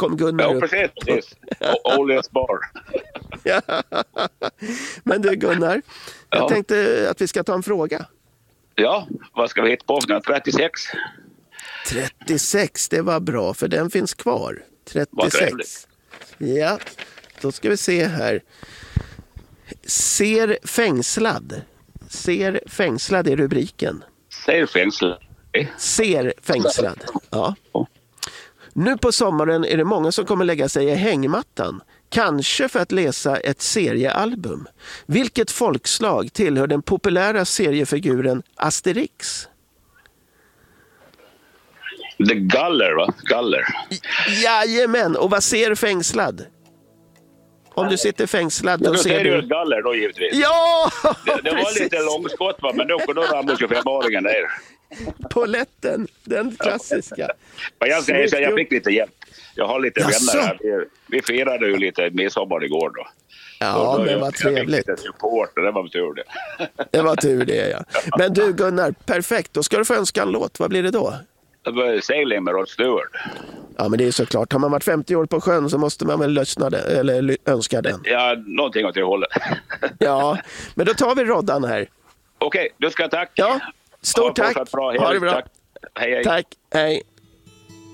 kom Gunnar upp. Precis. Oläsbar. Ja. Men du Gunnar, jag tänkte att vi ska ta en fråga. Ja, vad ska vi hitta på för 36? 36, det var bra för den finns kvar. 36. Ja, då ska vi se här. Ser fängslad är rubriken. Ser fängslad. Ja. Nu på sommaren är det många som kommer lägga sig i hängmattan. Kanske för att läsa ett seriealbum. Vilket folkslag tillhör den populära seriefiguren Asterix? Det galler, va? Galler. Jajamän, och vad ser fängslad? Om du sitter fängslad då ser du... galler då givetvis. Ja! Det var lite långskott va, men då ramlade 25-åringen ner. Poletten, den klassiska. Jag ska säga, jag fick lite hjälp. Jag har lite vänner här. Vi firade ju lite midsommar igår då. Ja, då det var trevligt. Jag fick lite support och det var tur det. Det var tur det, ja. Men du Gunnar, perfekt. Då ska du få önska en låt. Vad blir det då? Sailing med Rod Stewart. Ja, men det är såklart. Har man varit 50 år på sjön så måste man väl eller önska den. Ja, någonting åt det hållet. Ja, men då tar vi Roddan här. Okej, du ska tack. Ja, stort tack. Ha det bra. Ha det bra. Tack. Hej. Tack, hej.